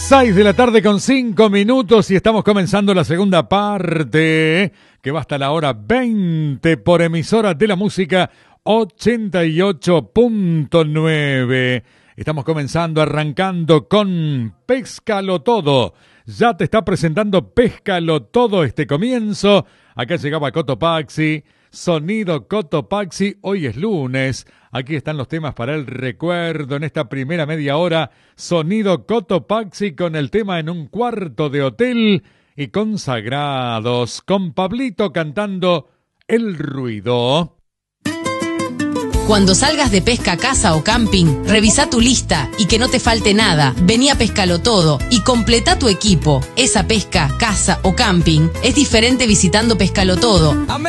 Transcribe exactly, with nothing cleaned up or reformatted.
seis de la tarde con cinco minutos y estamos comenzando la segunda parte que va hasta la hora veinte por emisora de la música ochenta y ocho punto nueve. Estamos comenzando, arrancando con Pézcalo Todo. Ya te está presentando Pézcalo Todo este comienzo. Acá llegaba Cotopaxi, Sonido Cotopaxi. Hoy es lunes. Aquí están los temas para el recuerdo en esta primera media hora. Sonido Cotopaxi con el tema En un cuarto de hotel y Consagrados con Pablito cantando El ruido. Cuando salgas de pesca, casa o camping, revisa tu lista y que no te falte nada. Vení a Pézcalo Todo y completa tu equipo. Esa pesca, casa o camping es diferente visitando Pézcalo Todo.